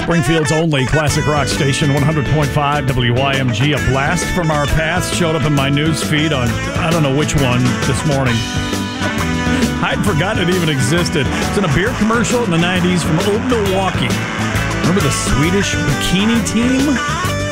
Springfield's only classic rock station, 100.5 WYMG. A blast from our past showed up in my news feed on, I don't know which one, this morning. I'd forgotten it even existed. It's in a beer commercial in the 90s from Old Milwaukee. Remember the Swedish bikini team?